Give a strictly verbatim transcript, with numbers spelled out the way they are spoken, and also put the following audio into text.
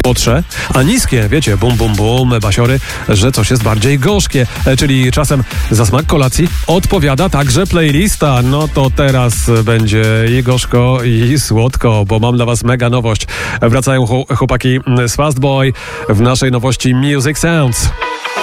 Łotrze, a niskie, wiecie, bum, bum, bum, basiory, że coś jest bardziej gorzkie, czyli czasem za smak kolacji odpowiada także playlista. No to teraz będzie i gorzko, i słodko, bo mam dla was mega nowość. Wracają chłopaki z Fastboy w naszej nowości Music Sounds.